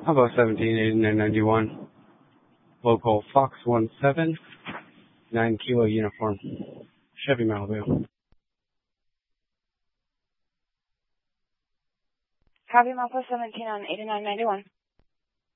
How about 178991? Local Fox 17, 9 Kilo Uniform, Chevy Malibu. Copy, Mapa 17 on 8991.